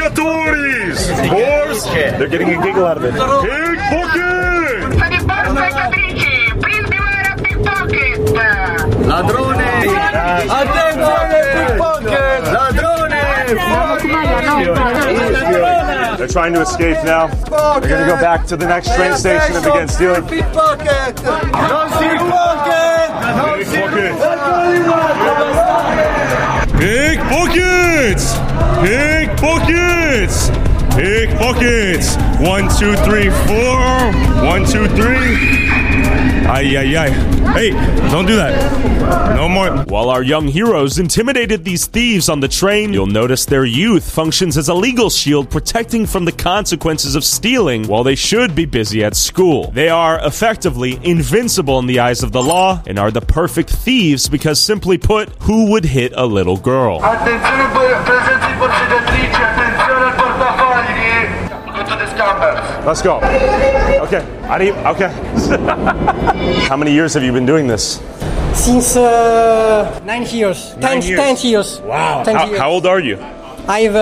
Borseggiatori! They're getting a giggle out of it. Pickpocket! Per i borseggiatrici, please beware of pickpocket. Ladrone! Attenzione, pickpocket! Ladrone! They're trying to escape now. They're going to go back to the next train station and begin stealing. Pickpocket! Non si pickpocket! Pickpockets! Pickpockets! Pickpockets! 1, 2, 3, 4. 1, 2, 3. Ay, ay, ay. Hey, don't do that. No more. While our young heroes intimidated these thieves on the train, you'll notice their youth functions as a legal shield protecting from the consequences of stealing while they should be busy at school. They are effectively invincible in the eyes of the law and are the perfect thieves because, simply put, who would hit a little girl? Attenzione presenti borseggiatrici, attenzione al portafogli. Go to the scammers. Let's go. Okay. Okay. How many years have you been doing this? Since 9 years. 10 years. Wow. 10 years. How old are you? I have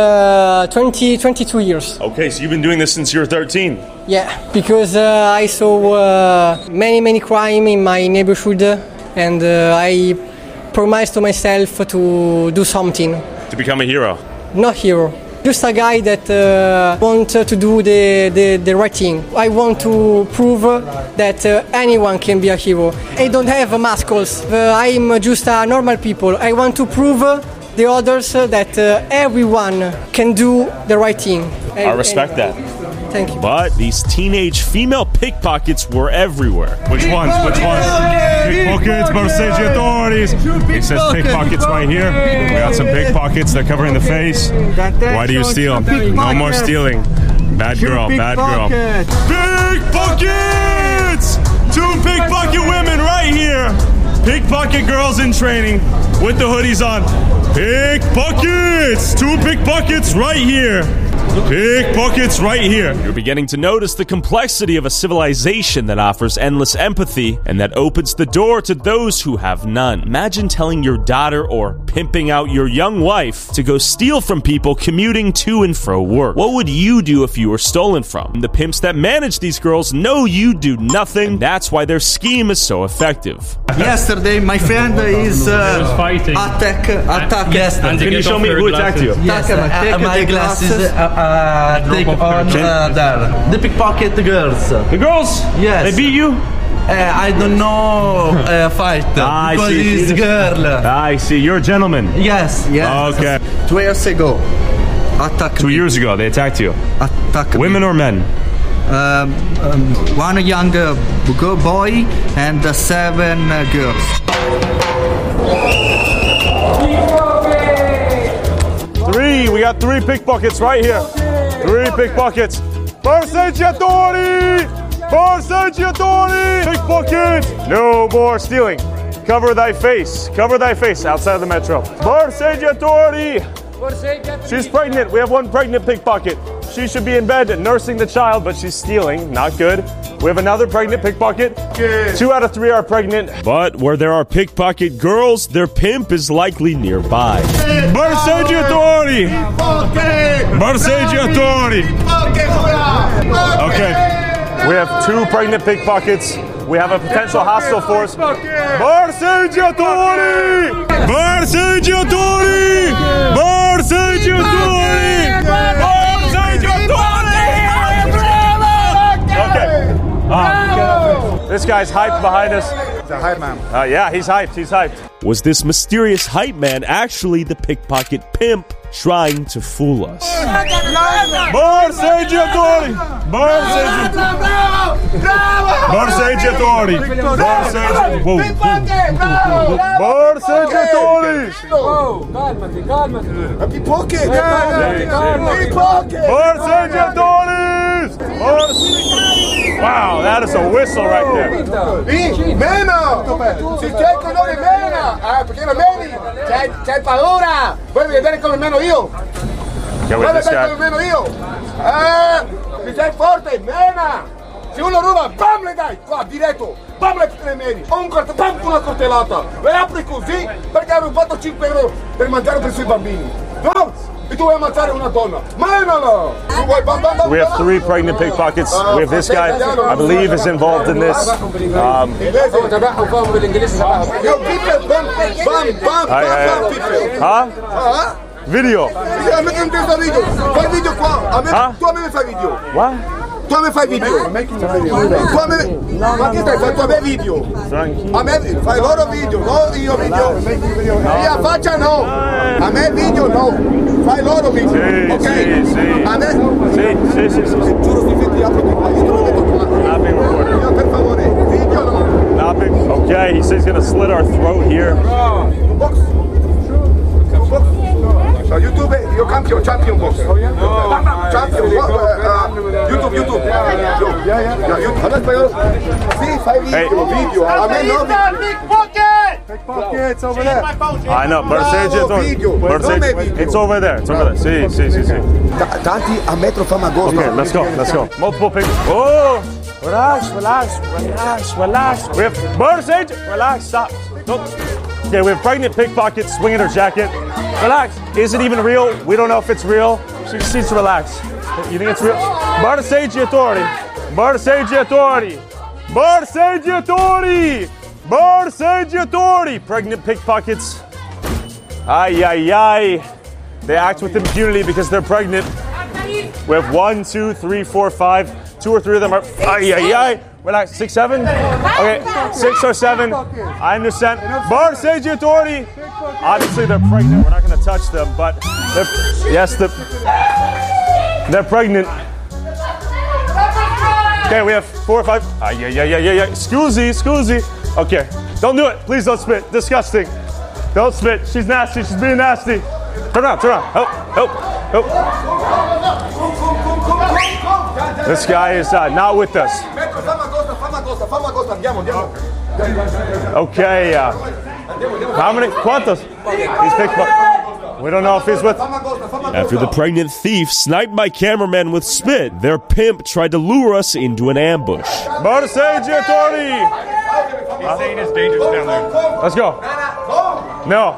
22 years. Okay, so you've been doing this since you were 13. Yeah, because I saw many crime in my neighborhood, and I promised to myself to do something. To become a hero. Not hero. Just a guy that wants to do the right thing. I want to prove that anyone can be a hero. I don't have muscles. I'm just a normal people. I want to prove the others that everyone can do the right thing. I respect that. Thank you. But these teenage female pickpockets were everywhere. Which ones? Pickpockets, borseggiatori. It says pickpockets right here. We got some pickpockets. They're covering the face. Why do you steal? No more stealing. Bad girl, bad girl. Pickpockets! 2 pickpocket women right here. Pickpocket girls in training with the hoodies on. Pickpockets! 2 pickpockets right here. Pickpockets right here. You're beginning to notice the complexity of a civilization that offers endless empathy and that opens the door to those who have none. Imagine telling your daughter or pimping out your young wife to go steal from people commuting to and fro work. What would you do if you were stolen from? The pimps that manage these girls know you do nothing, and that's why their scheme is so effective. Yesterday, my friend is fighting. Attack. Yes. And Can you show me who attacked you? Yes, take my glasses. Take on there. The pickpocket girls. The girls? Yes. They beat you? I don't know fight because he's girl. I see. You're a gentleman. Yes. Okay. 2 years ago, attack. 2 years ago, they attacked you. Attack. Women or men? One young boy and 7 girls. 3. We got 3 pickpockets right here. 3 pickpockets. Borseggiatori! Borseggiatori! Pickpocket! No more stealing. Cover thy face. Cover thy face outside of the metro. Borseggiatori! She's pregnant. We have 1 pregnant pickpocket. She should be in bed nursing the child, but she's stealing. Not good. We have another pregnant pickpocket. 2 out of 3 are pregnant. But where there are pickpocket girls, their pimp is likely nearby. Borseggiatori! Borseggiatori! Okay. We have 2 pregnant pickpockets. We have a potential hostile force. Borseggiatori! Borseggiatori! Borseggiatori! Okay. This guy's hyped behind us. He's a hype man. Yeah, he's hyped. He's hyped. Was this mysterious hype man actually the pickpocket pimp trying to fool us? Borseggiatori! Borseggiatori! Borseggiatori! Borseggiatori! Calmati. Pickpocket! Borseggiatori! Wow, that is a whistle right there. Mena! Si c'è il colore mena! Perché non meni? C'hai paura! Vuoi vedere come meno io? Vuoi vedere come meno io? Si sei forte, mena! Se uno ruba, bam le dai! Qua, diretto! Bam le meni! Bam una coltellata! Le apri così perché ha rubato 5 euro per mangiare per i suoi bambini! No! E tu vuoi ammazzare una donna. Menala! Tu vuoi bam bam bam. We have 3 pregnant pickpockets. We have this guy, I believe, is involved in this. Yo, people, bam bam bam bam people. Huh? Video. A me non questo video. Fai video qua. Tu a me fai video. What? Tu a me fai video. Tu a me. Ma che stai facendo a me video? A me fai loro video, no io video. Mia faccia no. A me video no. Fai loro video. Ok? A me. Sì. Giuro di fatti apro di qua. Io per favore, video no. Nothing. Okay, he says he's gonna slit our throat here. Box. So YouTube, io champion box. Champion. YouTube. Allora spagnolo. Sì, fai video. A me no. Pickpockets over there. I know, but it's over there. Sì. Tanti a metro famagosto. Okay, let's go. Multiple pick. Oh! Relax. We have murder sage. Relax, stop. Don't. Okay, we have pregnant pickpocket swinging her jacket. Relax. Is it even real? We don't know if it's real. She just needs to relax. You think it's real? Murder sage authority. Pregnant pickpockets. Ay. They act with impunity because they're pregnant. We have 1, 2, 3, 4, 5. 2 or 3 of them are. Ay. Relax. 6, 7. Okay, 6 or 7. I understand. Bar Sage Authority. Obviously, they're pregnant. We're not going to touch them, but they're pregnant. Okay, we have 4 or 5. Yeah. Scusi. Okay, don't do it. Please don't spit. Disgusting. Don't spit. She's nasty. She's being nasty. Turn around. Help. This guy is not with us. Okay. How many? ¿Cuántos? He's picked up. We don't know if he's with. After the pregnant thief sniped my cameraman with spit, their pimp tried to lure us into an ambush. Bar Sage Authority. He's saying it's dangerous down there. Let's go. No.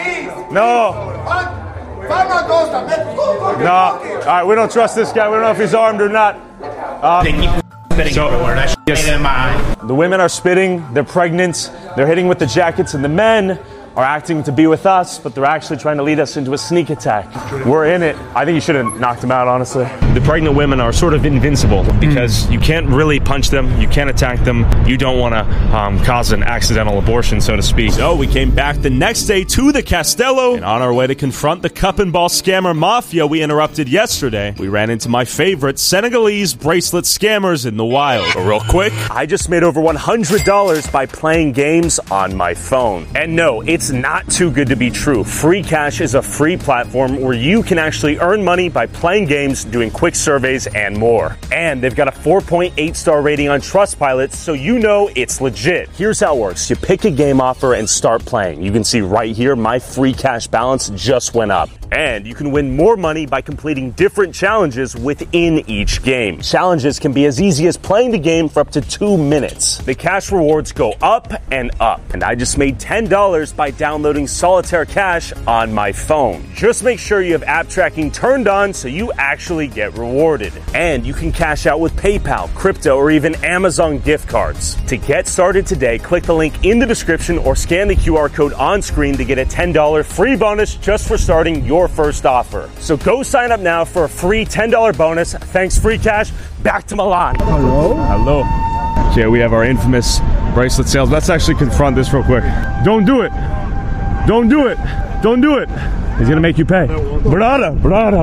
No. All right, we don't trust this guy. We don't know if he's armed or not. They keep spitting everywhere. That shit ain't in my eye. The women are spitting. They're pregnant. They're hitting with the jackets, and the men are acting to be with us, but they're actually trying to lead us into a sneak attack. We're in it. I think you should have knocked them out, honestly. The pregnant women are sort of invincible because you can't really punch them, you can't attack them, you don't want to cause an accidental abortion, so to speak. So we came back the next day to the Castello, and on our way to confront the cup and ball scammer mafia we interrupted yesterday, we ran into my favorite Senegalese bracelet scammers in the wild. But real quick, I just made over $100 by playing games on my phone. And no, it's not too good to be true. Free Cash is a free platform where you can actually earn money by playing games, doing quick surveys, and more. And they've got a 4.8 star rating on Trustpilot, so you know it's legit. Here's how it works. You pick a game offer and start playing. You can see right here, my Free Cash balance just went up. And you can win more money by completing different challenges within each game. Challenges can be as easy as playing the game for up to 2 minutes. The cash rewards go up and up. And I just made $10 by downloading Solitaire Cash on my phone. Just make sure you have app tracking turned on so you actually get rewarded. And you can cash out with PayPal, crypto, or even Amazon gift cards. To get started today, click the link in the description or scan the QR code on screen to get a $10 free bonus just for starting your first offer. So go sign up now for a free $10 bonus. Thanks, Free Cash. Back to Milan. Hello. Okay, we have our infamous bracelet sales. Let's actually confront this real quick. Don't do it. He's gonna make you pay. Brada.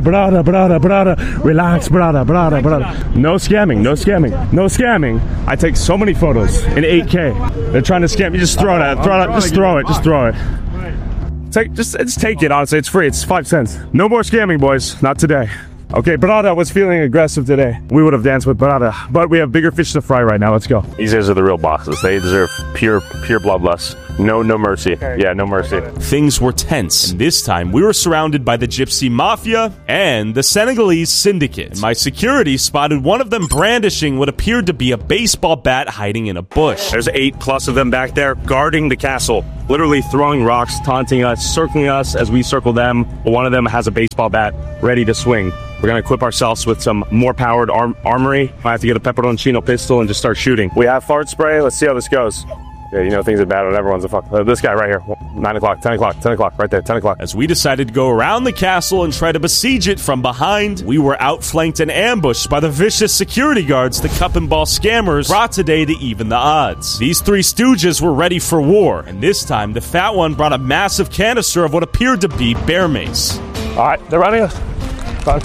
Relax, brada. No scamming. I take so many photos in 8K. They're trying to scam you. Just throw it out. Just throw it. Just take it, honestly. It's free. It's 5 cents. No more scamming, boys. Not today. Okay, Brada was feeling aggressive today. We would have danced with Brada, but we have bigger fish to fry right now. Let's go. These guys are the real bosses. They deserve pure bloodlust. No mercy. Yeah, no mercy. things were tense. And this time, we were surrounded by the Gypsy Mafia and the Senegalese Syndicate. And my security spotted one of them brandishing what appeared to be a baseball bat hiding in a bush. There's 8+ of them back there guarding the castle. literally throwing rocks, taunting us, circling us as we circle them. One of them has a baseball bat ready to swing. We're going to equip ourselves with some more powered armory. I have to get a Peperoncino pistol and just start shooting. We have fart spray. Let's see how this goes. Yeah, you know things are bad when everyone's a fuck. This guy right here, 9 o'clock, 10 o'clock, 10 o'clock, right there, 10 o'clock. As we decided to go around the castle and try to besiege it from behind, we were outflanked and ambushed by the vicious security guards the Cup and Ball scammers brought today to even the odds. These three stooges were ready for war, and this time the fat one brought a massive canister of what appeared to be bear mace. All right, they're running us. Run.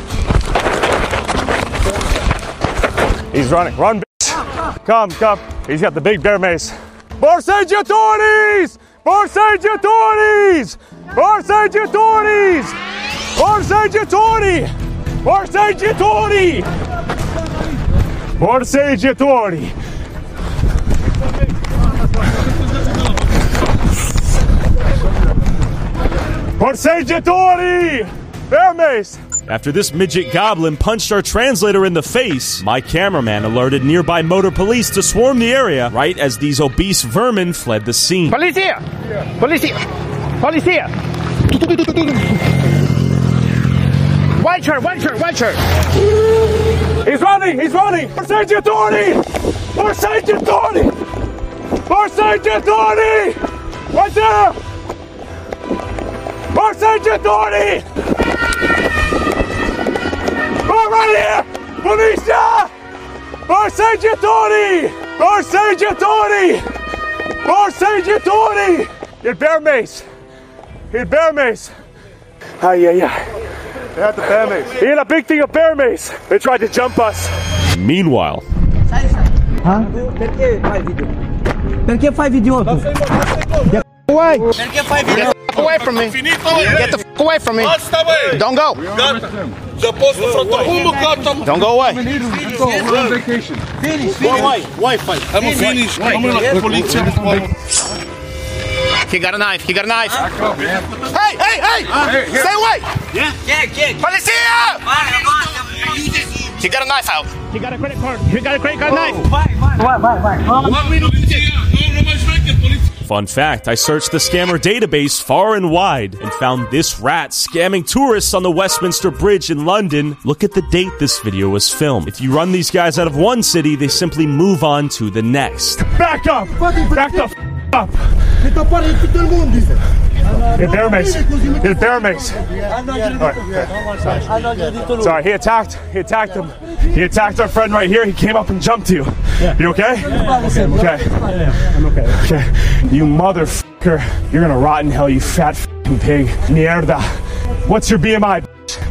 He's running. Run, bitch. Come. He's got the big bear mace. Borseggiatori! Borseggiatori! Borseggiatori! Borseggiatori! Borseggiatori! Borseggiatori! Borseggiatori! Bear mace! After this midget goblin punched our translator in the face, my cameraman alerted nearby motor police to swarm the area right as these obese vermin fled the scene. Policia! Policia! Policia! White shirt! He's running! Borseggiatori! Borseggiatori! Borseggiatori! Right there! Borseggiatori! Oh, right here! Policia! Borseggiatori! Borseggiatori! Borseggiatori! Get bear mace! Ay. They had the bear mace. He had a big thing of bear mace. They tried to jump us. Meanwhile, Huh? Perché fai video? Perché fai video? Get away! Perché fai video? Get the f away from me! Get the f away from me! Don't go! Don't go away! We're on vacation. Finish. Wi-Fi. I'm finished. I'm on police. He got a knife. Hey! Stay away! Yeah. Policia! He got a knife out. He got a credit card knife. fun fact, I searched the scammer database far and wide and found this rat scamming tourists on the Westminster Bridge in London. Look at the date this video was filmed. If you run these guys out of one city, they simply move on to the next. Back up! Back the f*** up! Get bear mace. Get bear mace. Sorry, he attacked him. He attacked our friend right here. He came up and jumped you. You okay? Okay. I'm okay. Okay. You motherfucker. You're gonna rot in hell, you fat f***ing pig. Mierda. What's your BMI?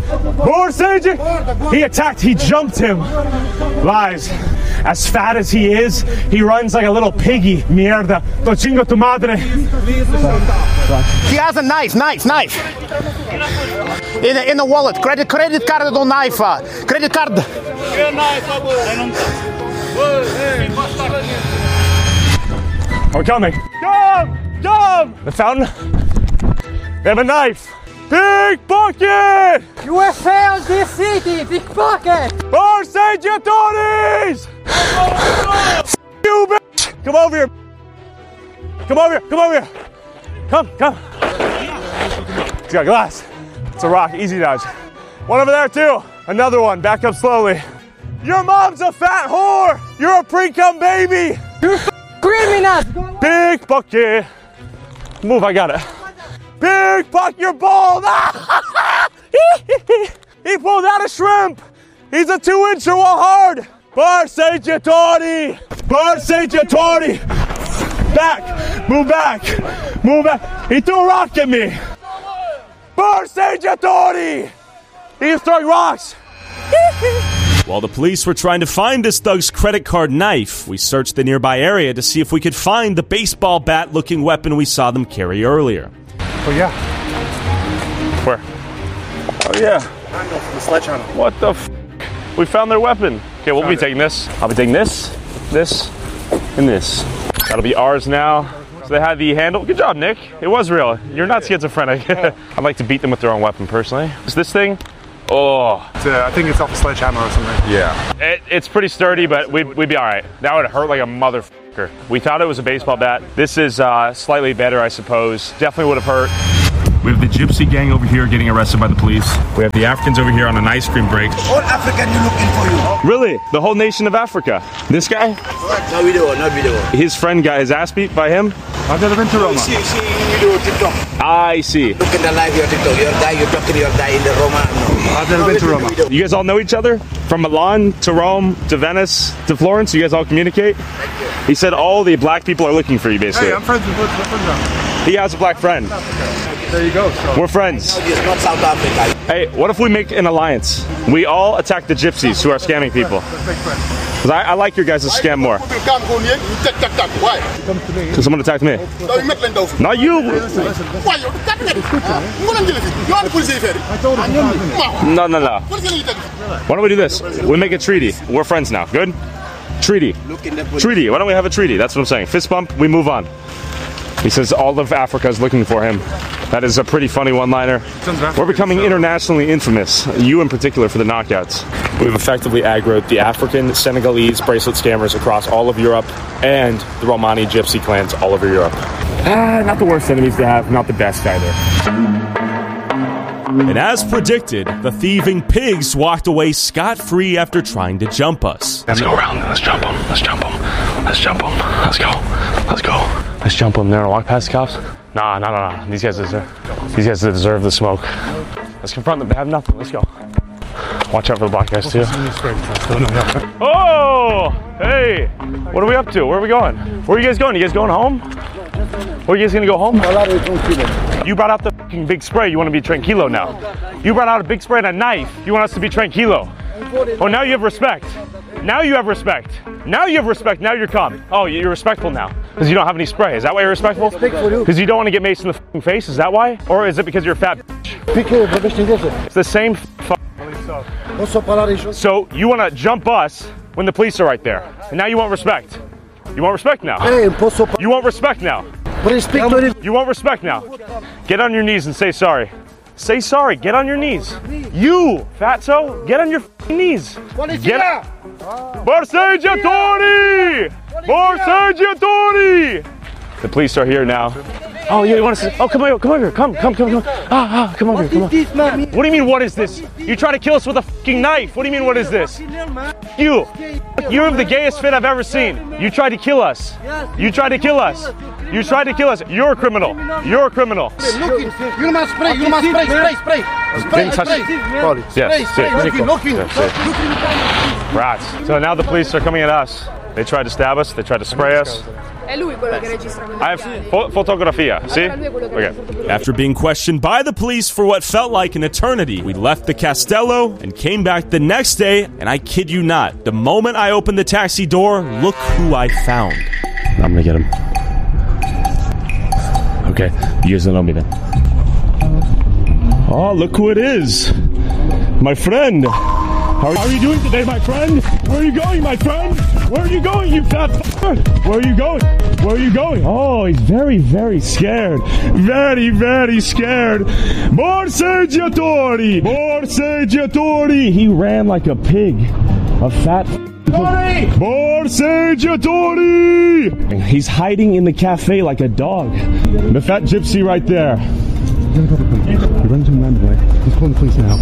He attacked, he jumped him. Lies. As fat as he is, he runs like a little piggy. Mierda. To chingo tu madre. He has a knife. In the wallet. Credit card or knife. Credit card. We're coming. Come! The fountain. They have a knife. Pickpocket! You have failed this city, pickpocket! Borseggiatori! You bitch! Come over here! Come! He's got glass. It's a rock, easy dodge. One over there too. Another one, back up slowly. Your mom's a fat whore! You're a pre-cum baby! You criminals! Pickpocket! Move, I got it. Pickpocket, you're bald! He pulled out a shrimp! He's a 2-incher while hard! Borseggiatori! Back! Move back! He threw a rock at me! Borseggiatori! He was throwing rocks! While the police were trying to find this thug's credit card knife, we searched the nearby area to see if we could find the baseball bat-looking weapon we saw them carry earlier. Oh, yeah. Where? Oh, yeah. The sledgehammer. What the f***? We found their weapon. Okay, we'll be taking this. I'll be taking this, and this. That'll be ours now. So they had the handle. Good job, Nick. It was real. You're not schizophrenic. I'd like to beat them with their own weapon, personally. Is this thing Oh. I think it's off a sledgehammer or something. Yeah. It's pretty sturdy, but we'd be all right. That would hurt like a motherfucker. We thought it was a baseball bat. This is slightly better, I suppose. Definitely would have hurt. We have the gypsy gang over here getting arrested by the police. We have the Africans over here on an ice cream break. All African you looking for you. Really? The whole nation of Africa? This guy? No video, no video. His friend got his ass beat by him? I've never been to Roma. See video TikTok. I see. Look in the live your TikTok. Your guy, you're talking your guy in the Roma. No. I've never been to Roma. You guys all know each other? From Milan to Rome to Venice to Florence? You guys all communicate? He said all the black people are looking for you, basically. Hey, I'm friends with them. He has a black friend. There you go. So. We're friends. It's not South Africa. Hey, what if we make an alliance? We all attack the gypsies who are scamming people. Because I like your guys' scam more. Why? Because someone attacked me. Not you. Why? No. Why don't we do this? We make a treaty. We're friends now. Good? Treaty. Treaty. Why don't we have a treaty? That's what I'm saying. Fist bump, we move on. He says all of Africa is looking for him. That is a pretty funny one-liner. We're becoming internationally infamous, you in particular, for the knockouts. We've effectively aggroed the African, Senegalese bracelet scammers across all of Europe and the Romani gypsy clans all over Europe. Not the worst enemies to have, not the best either. And as predicted, the thieving pigs walked away scot-free after trying to jump us. Let's go around. Let's jump them. Let's jump them. Let's jump them. Let's go. Let's go. Let's jump them. They're gonna walk past the cops. Nah. These guys deserve the smoke. Let's confront them. They have nothing. Let's go. Watch out for the black guys too. Oh! Hey! What are we up to? Where are we going? Where are you guys going? You guys going home? Where are you guys gonna go home? You brought out the fucking big spray. You want to be tranquilo now. You brought out a big spray and a knife. You want us to be tranquilo. Oh, now you have respect. Now you have respect. Now you have respect. Now you're calm. Oh, you're respectful now because you don't have any spray. Is that why you're respectful? Because you don't want to get maced in the fucking face. Is that why? Or is it because you're a fat bitch? It's the same. So you want to jump us when the police are right there, and now you want respect. You want respect now. You want respect now. You want respect now. Get on your knees and say sorry. Say sorry. Get on your knees. You, fatso, get on your knees. Get. Borseggiatori! Borseggiatori! The police are here now. Oh yeah, you want to see? Oh, come here. Come over. Come over here. What do you mean? What is this? You try to kill us with a fucking knife. What do you mean? What is this? You. You're the gayest fit I've ever seen. You tried to kill us. You tried to kill us. You tried to kill us. You're a criminal. You're a criminal. You must spray. Didn't touch it. Yes. Rats. So now the police are coming at us. They tried to stab us. They tried to spray us. I have fotografia. See? Okay. After being questioned by the police for what felt like an eternity, we left the Castello and came back the next day, and I kid you not, the moment I opened the taxi door, look who I found. I'm gonna get him. Okay, you guys don't know me then. Oh, look who it is. My friend. How are you doing today, my friend? Where are you going, my friend? Where are you going, you fat f***er? Where are you going? Where are you going? Oh, he's very, very scared. Very, very scared. Borseggiatori! Borseggiatori! He ran like a pig. A fat Borseggiatori! He's hiding in the cafe like a dog. The fat gypsy right there. You're running to him randomly. He's calling the police now.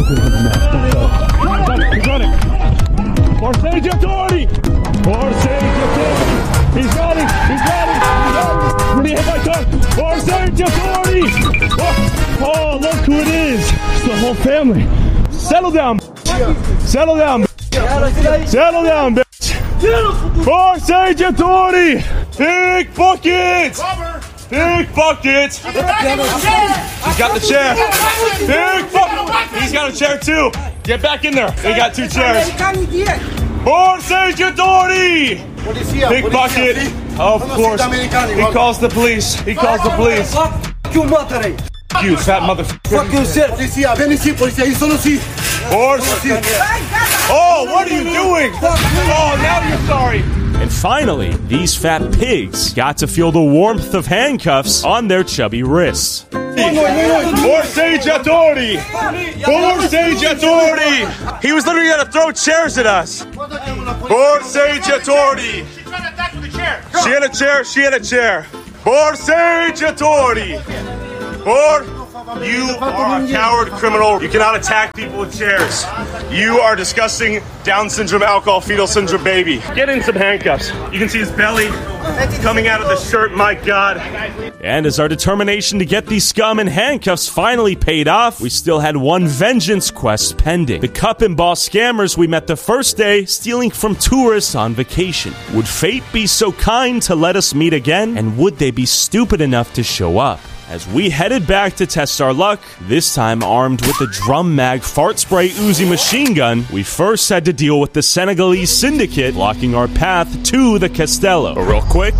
He got it. Borseggiatori! Borseggiatori! He's got it! When he hit my car! Borseggiatori! Oh, look who it is! It's the whole family. Settle down, settle down, settle down, bitch! Borseggiatori! Big bucket! Big bucket! He's got the chair. Big bucket! He's got a chair too. Get back in there. They got two chairs. Borseggiatori! Big bucket. Of course. He calls the police. He calls the police. You fat motherfucker. Fuck yourself. Oh, what are you doing? Oh, now you're sorry. And finally, these fat pigs got to feel the warmth of handcuffs on their chubby wrists. Borseggiatori! Borseggiatori! He was literally gonna throw chairs at us. Borseggiatori! She had a chair, she had a chair. Borseggiatori! You are a coward criminal. You cannot attack people with chairs. You are disgusting Down syndrome, alcohol, fetal syndrome baby. Get in some handcuffs. You can see his belly coming out of the shirt, my God. And as our determination to get these scum in handcuffs finally paid off, we still had one vengeance quest pending. The cup and ball scammers we met the first day, stealing from tourists on vacation. Would fate be so kind to let us meet again? And would they be stupid enough to show up? As we headed back to test our luck, this time armed with a drum mag fart spray Uzi machine gun, we first had to deal with the Senegalese syndicate blocking our path to the Castello. But real quick,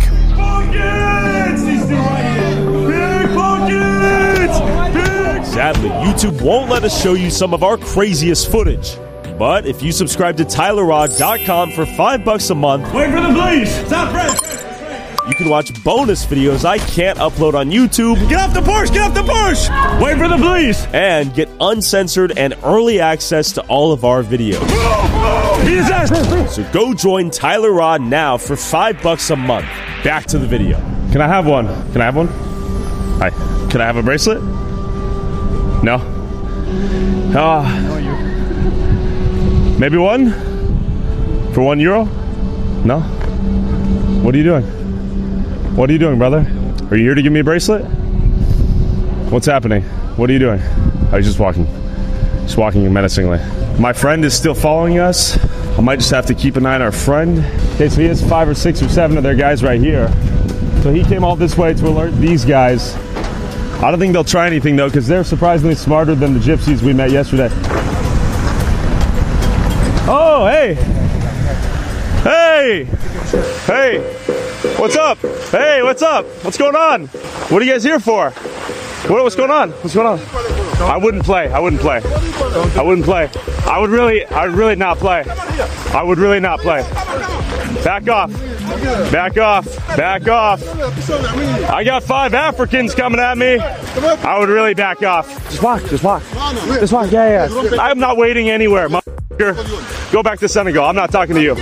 sadly, YouTube won't let us show you some of our craziest footage. But if you subscribe to TylerRod.com for $5 a month, wait for the police! Stop, Fred! You can watch bonus videos I can't upload on YouTube. Get off the Porsche! Get off the Porsche! Wait for the police! And get uncensored and early access to all of our videos. So go join Tyler Rod now for $5 a month. Back to the video. Can I have one? Can I have one? Hi. Can I have a bracelet? No? Maybe one? For €1? No? What are you doing? What are you doing, brother? Are you here to give me a bracelet? What's happening? What are you doing? Oh, he's just walking. Just walking menacingly. My friend is still following us. I might just have to keep an eye on our friend. Okay, so he has 5 or 6 or 7 of their guys right here. So he came all this way to alert these guys. I don't think they'll try anything, though, because they're surprisingly smarter than the gypsies we met yesterday. Oh, hey! Hey! Hey! What's up? Hey, what's up? What's going on? What are you guys here for? What's going on? What's going on? I wouldn't play. I wouldn't play. I wouldn't play. I would really not play. I would really not play. Back off. Back off. Back off. I got 5 Africans coming at me. I would really back off. Just walk. Just walk. Just walk. Yeah. I'm not waiting anywhere, motherfucker. Go back to Senegal. I'm not talking to you.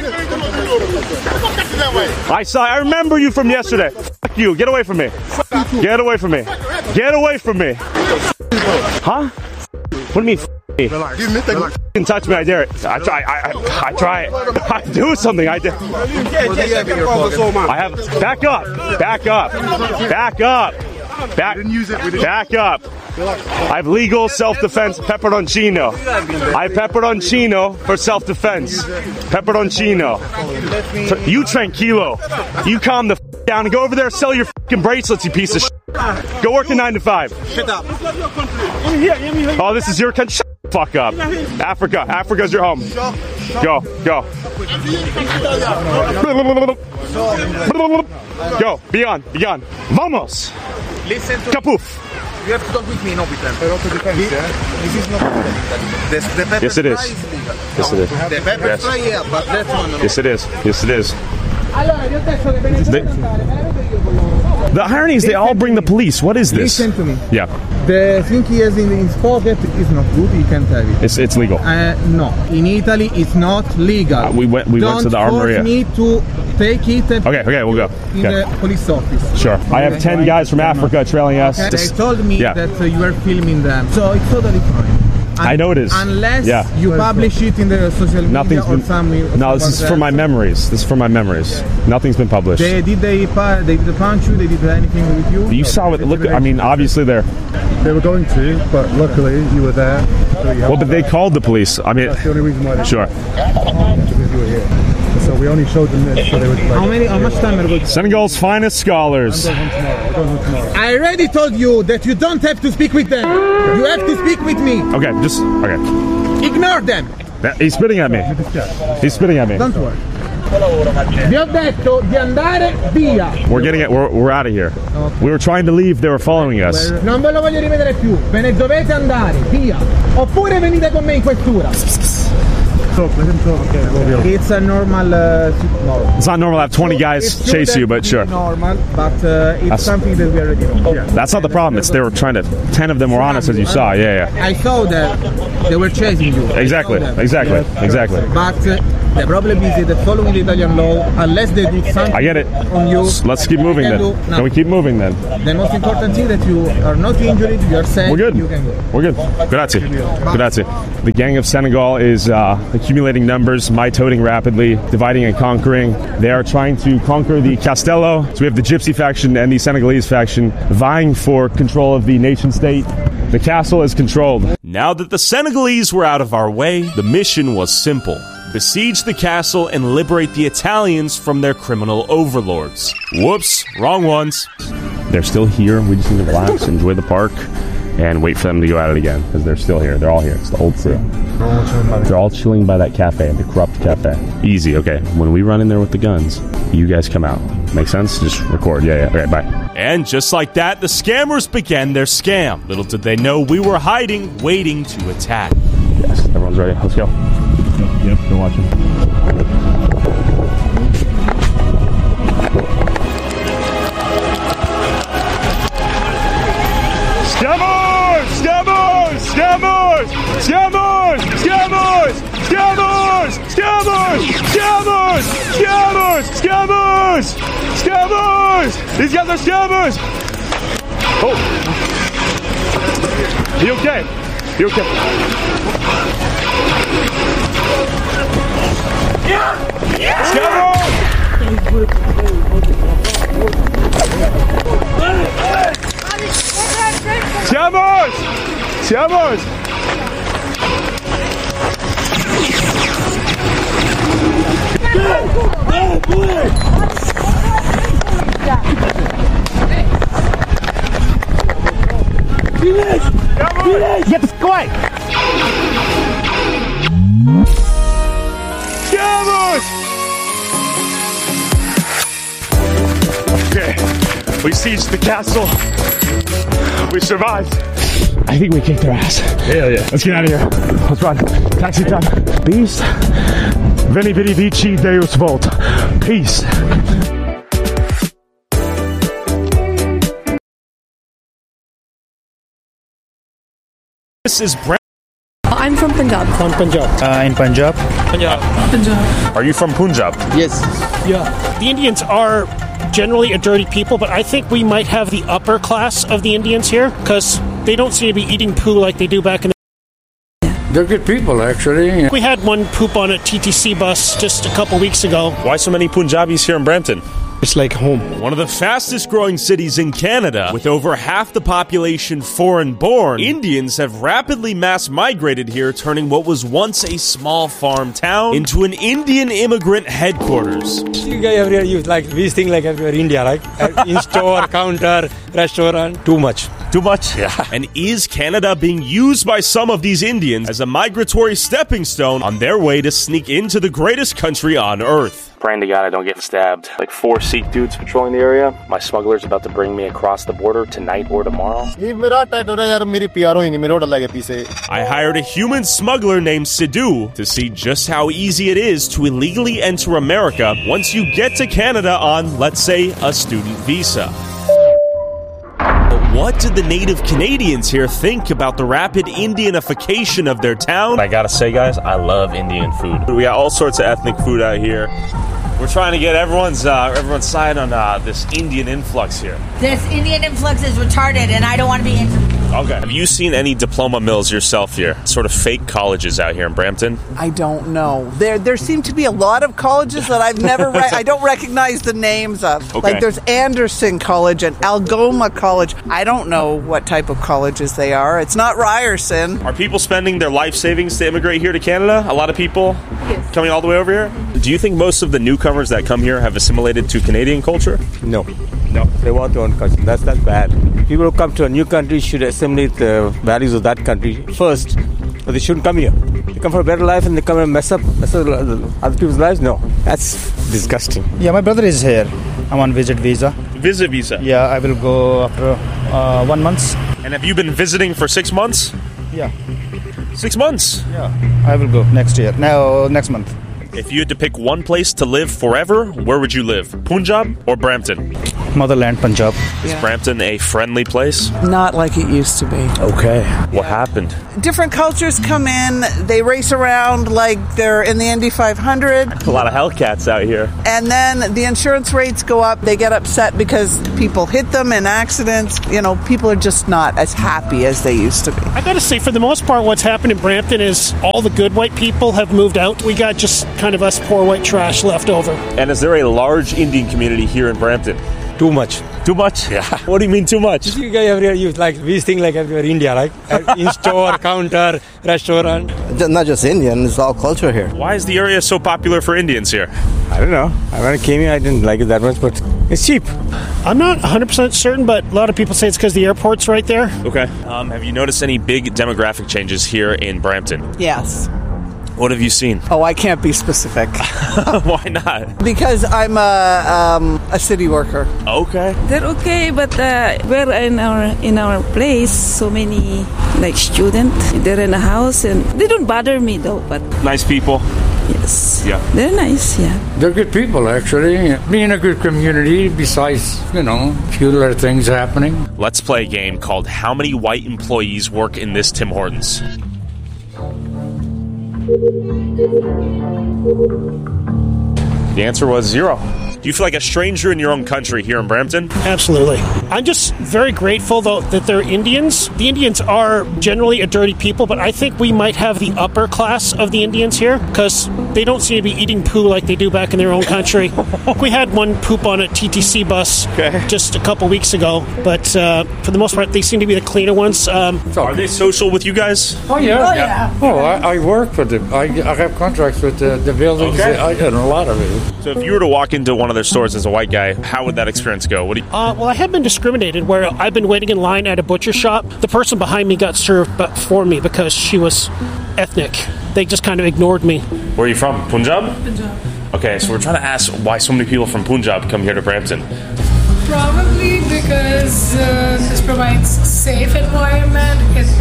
I remember you from yesterday. Fuck you. Get away from me. Get away from me. Get away from me. Huh? What do you mean, me? You can touch me, I dare it. I try it. I do something, I dare. I have, back up. Back up. Back up. Back up. I have legal self-defense peperoncino. I have peperoncino for self-defense. Peperoncino. You tranquilo. You calm the down and go over there and sell your fucking bracelets, you piece of shit. Go work a 9 to 5. Shut up. Oh, this is your country. Shut the fuck up. Africa. Africa's your home. Go. Go. Go. Be on. Be on. Vamos. Kapoof. You have to talk with me, not with them. This is not the pepper yes, it is. Yes, it is. The pepper fry, yeah, but that one. Yes, it is. Yes, it is. The irony is they all bring the police. What is this? Listen to me. Yeah. The thing he has in his pocket is not good. He can't have it. It's legal. No, in Italy it's not legal. We went to the armory. Don't force me to take it. Okay, we'll go. In the police office. Sure. I have 10 guys from Africa trailing us. Okay. They told me that you were filming them, so it's totally fine. I know it is. Unless you publish it in the social media or something. No, this is for my memories. This is for my memories. Nothing's been published. Did they punch you? They did anything with you? You saw it. Look, I mean, obviously they were going to, but luckily you were there. So well, but they called the police. I mean, that's the only reason why. Sure. Because you were here. So we only showed them this, so they would. How much time are we going? Senegal's finest scholars. We're going home tomorrow. I already told you that you don't have to speak with them. You have to speak with me. Okay, okay. Ignore them. He's spitting at me. He's spitting at me. Don't worry. Vi ho detto di andare via. We're getting it. We're out of here. Okay. We were trying to leave. They were following us. Non ve lo voglio rivedere più. Ve ne dovete andare via. Oppure venite con me in questura. talk. Let him talk. Okay. It's a normal. No. It's not normal to have 20 guys chase you, but sure. Normal, but it's something that we already know. Yeah. That's not the problem. It's they were trying to. 10 of them were on us, as you saw. Yeah. I saw that they were chasing you. Exactly. But the problem is that following the Italian law, unless they do something I get it. on you, let's keep moving then. Can we keep moving then? The most important thing that you are not injured, you are safe. We're good. You can go. We're good. Grazie. The gang of Senegal is accumulating numbers, mitoting rapidly, dividing and conquering. They are trying to conquer the Castello. So we have the Gypsy faction and the Senegalese faction vying for control of the nation state. The castle is controlled. Now that the Senegalese were out of our way, the mission was simple. Besiege the castle and liberate the Italians from their criminal overlords. Whoops, wrong ones. They're still here. We just need to relax, enjoy the park, and wait for them to go at it again, because they're still here. They're all here. It's the old crew. They're all chilling by that cafe, the corrupt cafe. Easy, okay. When we run in there with the guns, you guys come out. Make sense? Just record. Yeah. Okay, bye. And just like that, the scammers began their scam. Little did they know we were hiding, waiting to attack. Yes, everyone's ready. Let's go. Yep, they're watching. Scammers! Scammers! Scammers! Scammers! Scammers! Scammers! Scammers! Scammers! Scammers! Scammers! Scammers! These guys are scammers! Oh! You okay? You okay? Scammers! Scammers! Get this quiet! Scammers! Okay, we sieged the castle. We survived. I think we kicked their ass. Yeah. Let's get out of here. Let's run. Taxi time. Peace. Veni vidi vici Deus Volt. Peace. This is I'm from Punjab. In Punjab. Are you from Punjab? Yes. Yeah. The Indians are generally a dirty people, but I think we might have the upper class of the Indians here because they don't seem to be eating poo like they do back in the... They're good people, actually. We had one poop on a TTC bus just a couple weeks ago. Why so many Punjabis here in Brampton? It's like home. One of the fastest growing cities in Canada, with over half the population foreign-born, Indians have rapidly mass migrated here, turning what was once a small farm town into an Indian immigrant headquarters. You guys everywhere use like these things like everywhere India, right? In store, counter, restaurant, too much. Too much? Yeah. And is Canada being used by some of these Indians as a migratory stepping stone on their way to sneak into the greatest country on earth? Praying to God I don't get stabbed. Like 4 Sikh dudes patrolling the area. My smuggler's about to bring me across the border tonight or tomorrow. I hired a human smuggler named Sidhu to see just how easy it is to illegally enter America once you get to Canada on, let's say, a student visa. But what did the native Canadians here think about the rapid Indianification of their town? I gotta say, guys, I love Indian food. We got all sorts of ethnic food out here. We're trying to get everyone's side on this Indian influx here. This Indian influx is retarded, and I don't want to be Okay. Have you seen any diploma mills yourself here? Sort of fake colleges out here in Brampton? I don't know. There seem to be a lot of colleges that I've never I don't recognize the names of. Okay. Like there's Anderson College and Algoma College. I don't know what type of colleges they are. It's not Ryerson. Are people spending their life savings to immigrate here to Canada? A lot of people coming all the way over here? Do you think most of the newcomers that come here have assimilated to Canadian culture? No. They want their own culture. That's bad. People who come to a new country should assimilate the values of that country first, but they shouldn't come here. They come for a better life and they come and mess up other people's lives? No. That's disgusting. Yeah, my brother is here. I'm on visit visa. Visit visa? Yeah, I will go after 1 month. And have you been visiting for 6 months? Yeah. 6 months? Yeah. I will go next year. No, next month. If you had to pick one place to live forever, where would you live? Punjab or Brampton? Motherland, Punjab. Is Brampton a friendly place? Not like it used to be. Okay. What happened? Different cultures come in, they race around like they're in the Indy 500. A lot of Hellcats out here. And then the insurance rates go up. They get upset because people hit them in accidents. You know, people are just not as happy as they used to be. I gotta say, for the most part, what's happened in Brampton is all the good white people have moved out. We got just kind of us poor white trash left over. And is there a large Indian community here in Brampton? Too much. Too much? Yeah. What do you mean too much? You guys everywhere, you like we think like everywhere India, right? In store, counter, restaurant. Not just Indian, it's all culture here. Why is the area so popular for Indians here? I don't know. When I came here, I didn't like it that much, but it's cheap. I'm not 100% certain, but a lot of people say it's because the airport's right there. Okay. Have you noticed any big demographic changes here in Brampton? Yes. What have you seen? Oh, I can't be specific. Why not? Because I'm a city worker. Okay. They're okay, but we're in our place. So many like students. They're in a house, and they don't bother me though. But nice people. Yes. Yeah. They're nice. Yeah. They're good people, actually. Being a good community, besides, few other things happening. Let's play a game called How Many White Employees Work in This Tim Hortons? The answer was 0. Do you feel like a stranger in your own country here in Brampton? Absolutely. I'm just very grateful, though, that they're Indians. The Indians are generally a dirty people, but I think we might have the upper class of the Indians here because they don't seem to be eating poo like they do back in their own country. We had one poop on a TTC bus just a couple weeks ago, but for the most part, they seem to be the cleaner ones. Are they social with you guys? Oh, yeah. Oh, I work with them. I have contracts with the buildings. Okay. I got a lot of it. So if you were to walk into one of their stores as a white guy, how would that experience go? What do you... Well, I have been discriminated where I've been waiting in line at a butcher shop. The person behind me got served for me because she was ethnic. They just kind of ignored me. Where are you from? Punjab? Punjab. Okay, so we're trying to ask why so many people from Punjab come here to Brampton. Probably because this provides safe environment.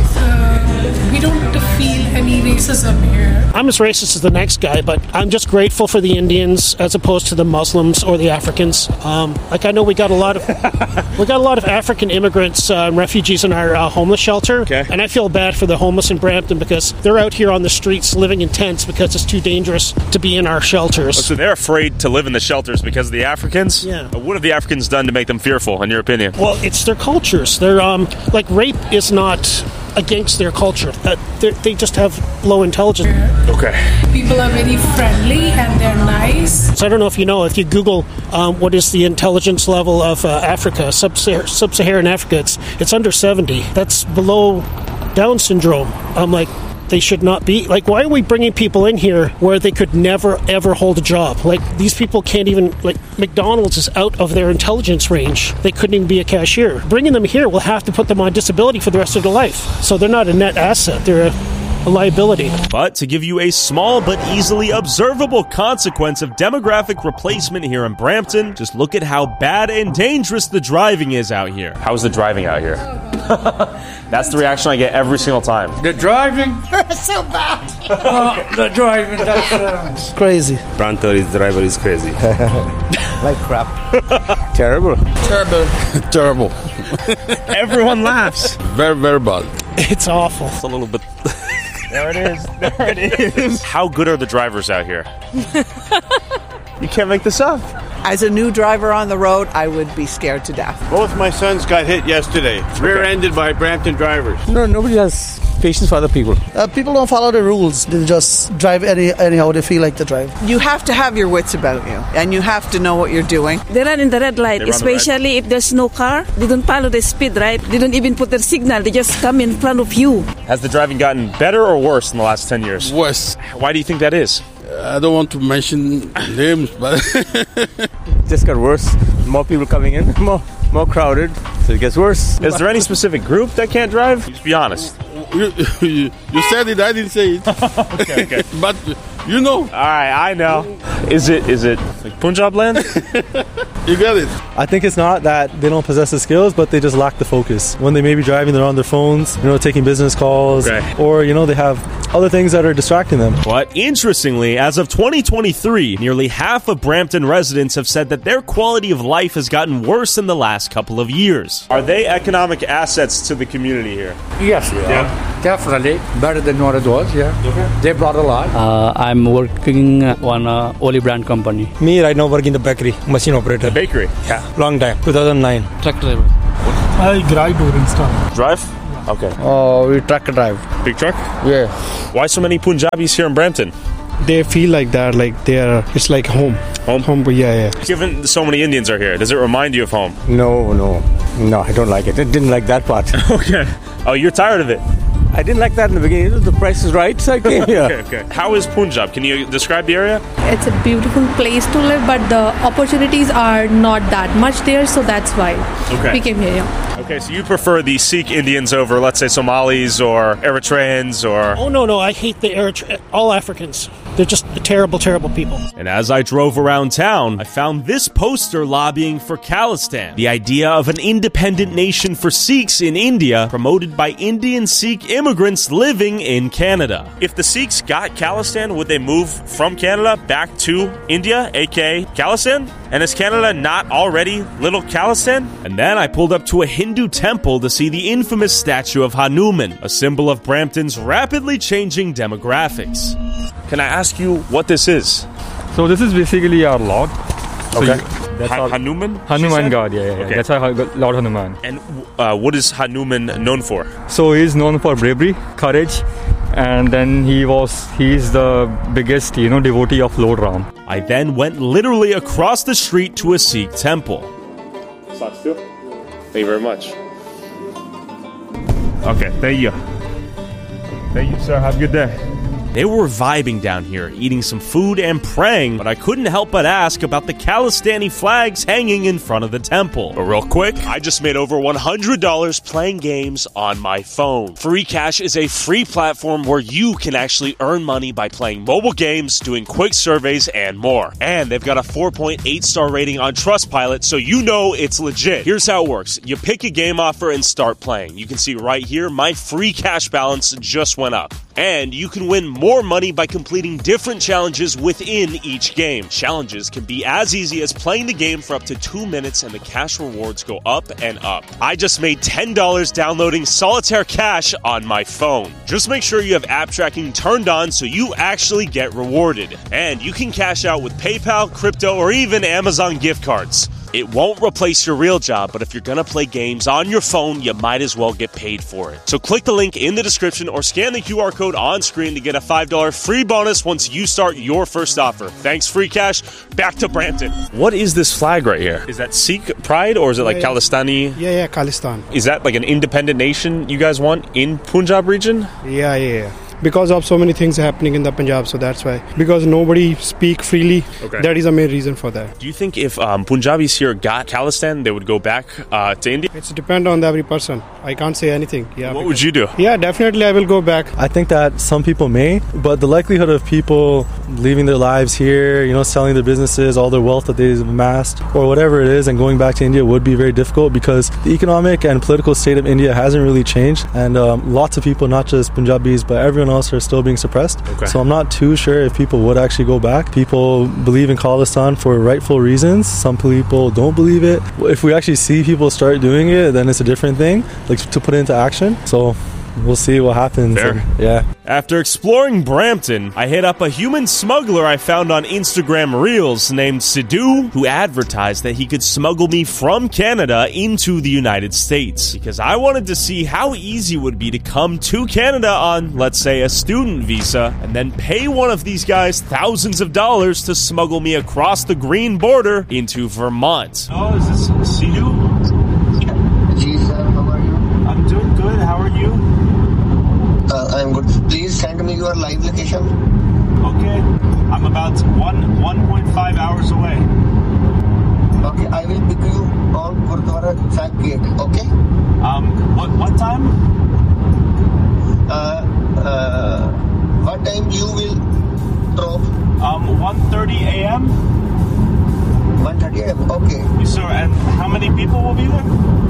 We don't feel any racism here. I'm as racist as the next guy, but I'm just grateful for the Indians as opposed to the Muslims or the Africans. I know we got a lot of African immigrants and refugees in our homeless shelter, and I feel bad for the homeless in Brampton because they're out here on the streets living in tents because it's too dangerous to be in our shelters. So they're afraid to live in the shelters because of the Africans? Yeah. What have the Africans done to make them fearful, in your opinion? Well, it's their cultures. They're like rape is not against their culture. They just have low intelligence. Okay. People are very friendly and they're nice. So I don't know if you know, if you Google what is the intelligence level of Africa, sub-Saharan Africa, it's under 70. That's below Down syndrome. They should not be. Why are we bringing people in here where they could never, ever hold a job? These people can't even, McDonald's is out of their intelligence range. They couldn't even be a cashier. Bringing them here will have to put them on disability for the rest of their life. So they're not a net asset. They're a liability. But to give you a small but easily observable consequence of demographic replacement here in Brampton, just look at how bad and dangerous the driving is out here. How's the driving out here? That's the reaction I get every single time. The driving? So bad. The driving, that's crazy. Brampton's driver is crazy. Like crap. Terrible. terrible. Everyone laughs. Very, very bad. It's awful. It's a little bit... There it is. How good are the drivers out here? You can't make this up. As a new driver on the road, I would be scared to death. Both my sons got hit yesterday. Rear-ended by Brampton drivers. No, nobody has patience for other people. People don't follow the rules. They just drive anyhow they feel like to drive. You have to have your wits about you, and you have to know what you're doing. They run in the red light, especially if there's no car. They don't follow the speed, right? They don't even put their signal. They just come in front of you. Has the driving gotten better or worse in the last 10 years? Worse. Why do you think that is? I don't want to mention names, but... Just got worse. More people coming in, more crowded, so it gets worse. Is there any specific group that can't drive? Just be honest. You said it, I didn't say it. Okay. But you know. All right, I know. Is it like Punjab land? You get it? I think it's not that they don't possess the skills, but they just lack the focus. When they may be driving, they're on their phones, taking business calls, or, they have other things that are distracting them. But interestingly, as of 2023, nearly half of Brampton residents have said that their quality of life has gotten worse in the last couple of years. Are they economic assets to the community here? Yes, definitely. Better than what it was, Okay. They brought a lot. I'm working on a Oli brand company. Me right now working in the bakery, machine operator. The bakery? Yeah, long time, 2009. Truck driver. I drive to install. Drive? Okay. Oh, we truck drive. Big truck? Yeah. Why so many Punjabis here in Brampton? They feel like that, like it's like home. Home? Yeah. Given so many Indians are here, does it remind you of home? No, I don't like it. I didn't like that part. Okay. Oh, you're tired of it? I didn't like that in the beginning. The price is right, so I came here. Okay. How is Punjab? Can you describe the area? It's a beautiful place to live, but the opportunities are not that much there, so that's why we came here. Okay, so you prefer the Sikh Indians over, let's say, Somalis or Eritreans or... Oh, no, I hate all Africans. They're just terrible, terrible people. And as I drove around town, I found this poster lobbying for Khalistan, the idea of an independent nation for Sikhs in India, promoted by Indian Sikh immigrants living in Canada. If the Sikhs got Khalistan, would they move from Canada back to India, aka Khalistan? And is Canada not already little Khalistan? And then I pulled up to a Hindu temple to see the infamous statue of Hanuman, a symbol of Brampton's rapidly changing demographics. Can I ask you what this is? So this is basically our Lord. Okay. Hanuman? Hanuman God, yeah. Okay. That's our Lord Hanuman. And what is Hanuman known for? So he's known for bravery, courage, and then he's the biggest, devotee of Lord Ram. I then went literally across the street to a Sikh temple. Thank you very much. Okay, thank you. Thank you, sir. Have a good day. They were vibing down here, eating some food and praying, but I couldn't help but ask about the Khalistani flags hanging in front of the temple. But real quick, I just made over $100 playing games on my phone. Free Cash is a free platform where you can actually earn money by playing mobile games, doing quick surveys, and more. And they've got a 4.8 star rating on Trustpilot, so you know it's legit. Here's how it works. You pick a game offer and start playing. You can see right here, my Free Cash balance just went up. And you can win more money by completing different challenges within each game. Challenges can be as easy as playing the game for up to 2 minutes and the cash rewards go up and up. I just made $10 downloading Solitaire Cash on my phone. Just make sure you have app tracking turned on so you actually get rewarded. And you can cash out with PayPal, crypto, or even Amazon gift cards. It won't replace your real job, but if you're going to play games on your phone, you might as well get paid for it. So click the link in the description or scan the QR code on screen to get a $5 free bonus once you start your first offer. Thanks, Free Cash. Back to Brampton. What is this flag right here? Is that Sikh pride or is it like Khalistani? Yeah, Khalistan. Is that like an independent nation you guys want in Punjab region? Yeah. Because of so many things happening in the Punjab, so that's why. Because nobody speak freely, that is the main reason for that. Do you think if Punjabis here got Khalistan, they would go back to India? It's depend on every person. I can't say anything. Yeah. What would you do? Yeah, definitely I will go back. I think that some people may, but the likelihood of people leaving their lives here, selling their businesses, all their wealth that they've amassed, or whatever it is, and going back to India would be very difficult because the economic and political state of India hasn't really changed, and lots of people, not just Punjabis, but everyone else are still being suppressed. So I'm not too sure if people would actually go back. People believe in Khalistan for rightful reasons. Some people don't believe it. If we actually see people start doing it, then it's a different thing, like to put it into action. So we'll see what happens. Fair. After exploring Brampton, I hit up a human smuggler I found on Instagram Reels named Sidhu, who advertised that he could smuggle me from Canada into the United States. Because I wanted to see how easy it would be to come to Canada on, let's say, a student visa, and then pay one of these guys thousands of dollars to smuggle me across the green border into Vermont. Oh, is this Sidhu? Yes, sir. How are you? I'm doing good. How are you? I'm good. Please send me your live location. Okay. I'm about 1.5 hours away. Okay, I will pick you on Gurdwara Sahib gate. Okay. What time? What time you will drop? 1:30 a.m. 1:30 Okay. Yes, sir. And how many people will be there?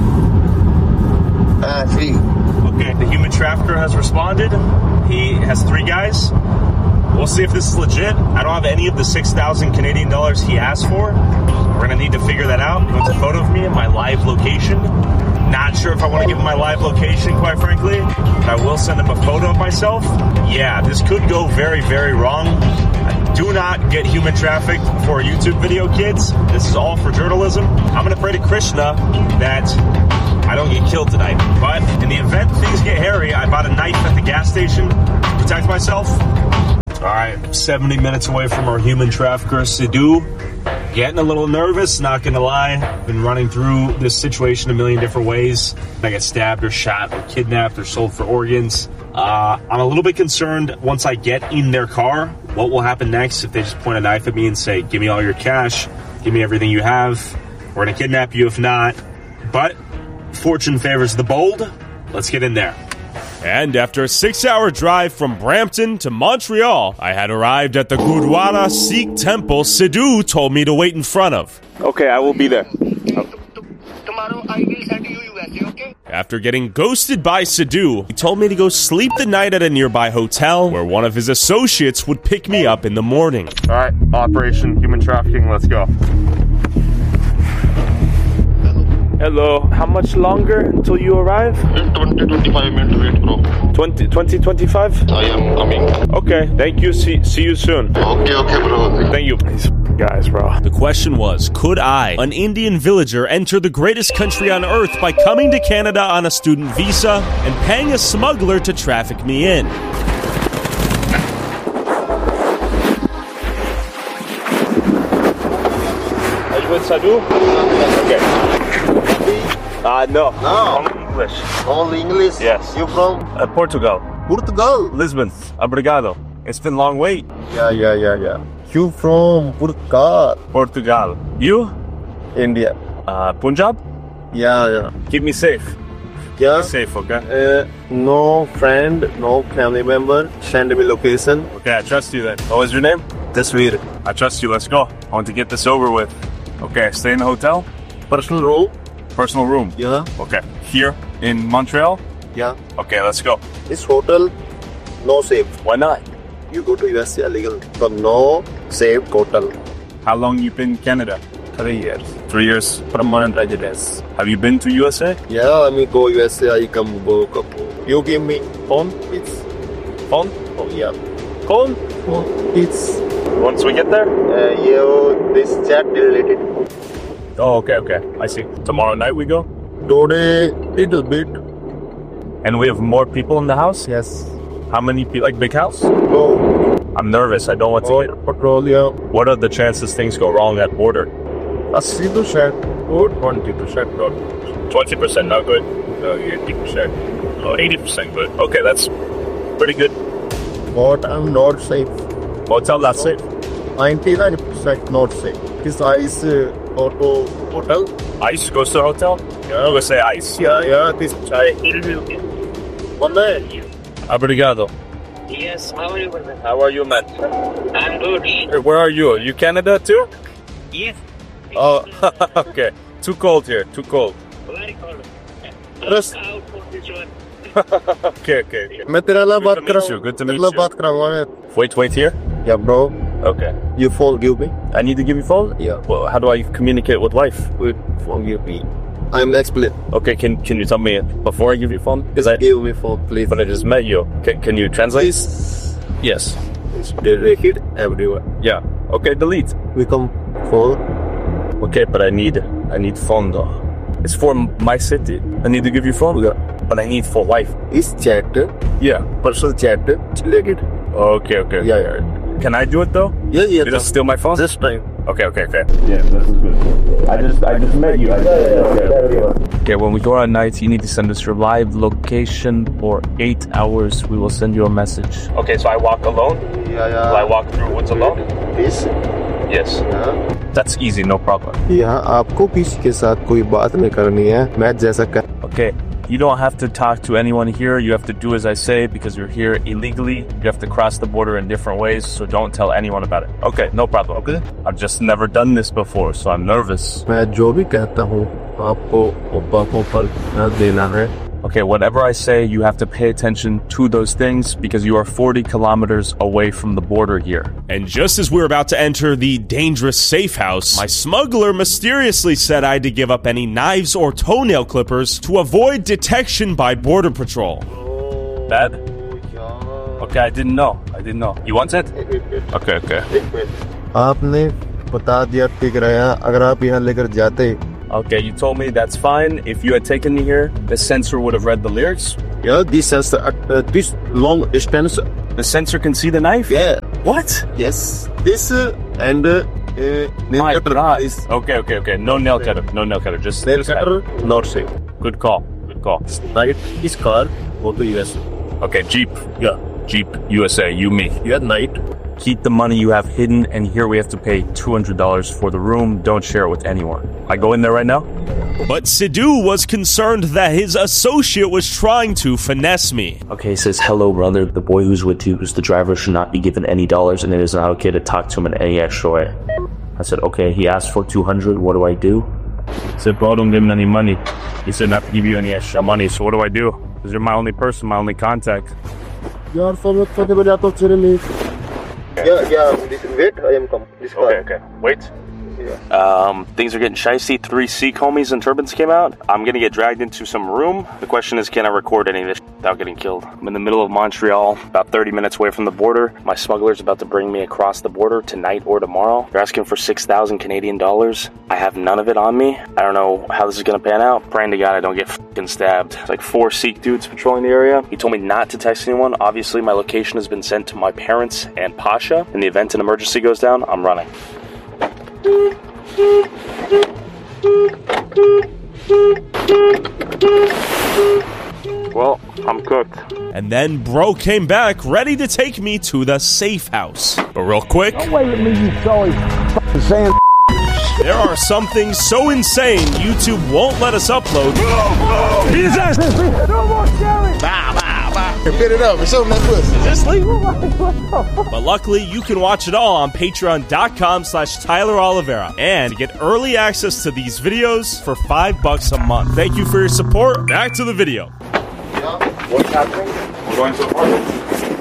3. Okay. The human trafficker has responded. He has 3 guys. We'll see if this is legit. I don't have any of the 6,000 Canadian dollars he asked for. We're going to need to figure that out. He wants a photo of me and my live location. Not sure if I want to give him my live location, quite frankly. But I will send him a photo of myself. Yeah, this could go very, very wrong. Do not get human trafficked for a YouTube video, kids. This is all for journalism. I'm going to pray to Krishna that I don't get killed tonight. But in the event things get hairy, I bought a knife at the gas station to protect myself. All right, 70 minutes away from our human trafficker, Sidhu. Getting a little nervous, not gonna lie. Been running through this situation a million different ways. I get stabbed or shot or kidnapped or sold for organs. I'm a little bit concerned once I get in their car, what will happen next if they just point a knife at me and say, give me all your cash, give me everything you have. We're gonna kidnap you if not. But fortune favors the bold. Let's get in there. And after a 6-hour drive from Brampton to Montreal, I had arrived at the Gurdwara Sikh temple Sidhu told me to wait in front of. Okay, I will be there. Tomorrow I will send you USA, okay? After getting ghosted by Sidhu, he told me to go sleep the night at a nearby hotel where one of his associates would pick me up in the morning. All right, Operation Human Trafficking, let's go. Hello, how much longer until you arrive? 20-25 minutes wait, bro. 20-25? I am coming. Okay, thank you. See you soon. Okay, bro. Thank you. These guys, bro. The question was, could I, an Indian villager, enter the greatest country on earth by coming to Canada on a student visa and paying a smuggler to traffic me in? Are you with Sidhu? Okay. No. Only English. Only English? Yes. You from? Portugal. Portugal? Lisbon. Obrigado. It's been a long wait. Yeah. You from Portugal. You? India. Punjab? Yeah. Keep me safe. Yeah. Be safe, okay? No friend, no family member. Send me location. Okay, I trust you then. What was your name? Tasveer. I trust you. Let's go. I want to get this over with. Okay, stay in the hotel? Personal room? Personal room? Yeah. Okay. Here in Montreal? Yeah. Okay, let's go. This hotel, no safe. Why not? You go to USA illegal. So no safe hotel. How long you been in Canada? 3 years. 3 years. Permanent residence. Have you been to USA? Yeah, I mean go USA, I come go. You give me phone, please. Phone? Oh, yeah. Phone? Phone, please. Once we get there? This chat deleted. Oh, okay. I see. Tomorrow night we go? Today, little bit. And we have more people in the house? Yes. How many people? Like big house? No. I'm nervous. I don't want to get... Patrol, yeah. What are the chances things go wrong at border? 80% good, 20% good. 20% not good. 80%. Oh, 80% good. Okay, that's pretty good. But I'm not safe. Hotel not safe? 99% not safe. This ice auto hotel. Ice goes to the hotel? You're not going to say ice. Yeah, this chai. Obrigado. Yes, how are you, brother? How are you, man? I'm good. Where are you? You Canada too? Yes. Oh, okay. Too cold here. Too cold. Very cold. Rest. Out for this one. Okay. मैं तेरे लिए बात कर रहा हूँ. Good to meet you. बात कराऊँगा मैं. Wait here? Yeah, bro. Okay. You phone give me. I need to give you phone? Yeah. Well, how do I communicate with wife? Wait, phone give me. I'm explain. Okay, can you tell me before I give you phone? Because I give me phone, please. But I just met you. Can you translate? Please. Yes. It's deleted everywhere. Yeah. Okay, delete. We come phone. Okay, but I need phone though. It's for my city. I need to give you phone. Yeah. But I need for wife. Is chat? Yeah. Personal chat deleted. Okay. Yeah. Can I do it though? Yeah. You just steal my phone? This time. Okay. Yeah, this is good. I just met you. Okay, when we go out at night, you need to send us your live location for 8 hours. We will send you a message. Okay, so I walk alone? Yeah. Will I walk through woods alone? Peace? Yes. Yeah. That's easy, no problem. यहाँ आपको किसी के साथ कोई बात नहीं करनी है. मैं जैसा कर. Okay, You don't have to talk to anyone here. You have to do as I say because you're here illegally. You have to cross the border in different ways, so don't tell anyone about it. Okay, no problem. Okay. I've just never done this before, so I'm nervous. Okay, whatever I say, you have to pay attention to those things because you are 40 kilometers away from the border here. And just as we're about to enter the dangerous safe house, my smuggler mysteriously said I had to give up any knives or toenail clippers to avoid detection by Border Patrol. Bad? Okay, I didn't know. You want it? Okay. आपने बता दिया ठीक रहा अगर आप यहाँ लेकर जाते. Okay, you told me that's fine. If you had taken me here, the sensor would have read the lyrics. Yeah, this sensor, this long distance. The sensor can see the knife? Yeah. What? Yes. This and my God. Okay. No nail cutter. Just nail cutter, not safe. Good call. Night is car, go to US. Okay, Jeep. Yeah. Jeep, USA, you, me. Yeah, night. Keep the money you have hidden, and here we have to pay $200 for the room. Don't share it with anyone. I go in there right now? But Sidhu was concerned that his associate was trying to finesse me. Okay, he says, hello, brother. The boy who's with you, who's the driver, should not be given any dollars, and it is not okay to talk to him in any extra way. I said, okay, he asked for $200. What do I do? I said, bro, don't give him any money. He said not to give you any extra money, so what do I do? Because you're my only person, my only contact. Yeah, wait, I am come. Okay, wait. Things are getting shicey. 3 Sikh homies in turbans came out. I'm gonna get dragged into some room. The question is, can I record any of this without getting killed? I'm in the middle of Montreal, about 30 minutes away from the border. My smuggler's about to bring me across the border tonight or tomorrow. They're asking for 6,000 Canadian dollars. I have none of it on me. I don't know how this is gonna pan out. Praying to God I don't get fucking stabbed. It's like 4 Sikh dudes patrolling the area. He told me not to text anyone. Obviously, my location has been sent to my parents and Pasha. In the event an emergency goes down, I'm running. Well, I'm cooked. And then bro came back ready to take me to the safe house. But real quick, Don't wait with me, you silly saying. There are some things so insane YouTube won't let us upload. Jesus! No more Jerry! Spit it up and show them that pussy. Just leave But luckily, you can watch it all on patreon.com/Tyler Oliveira and get early access to these videos for $5 a month. Thank you for your support. Back to the video. What's happening? We're going so far.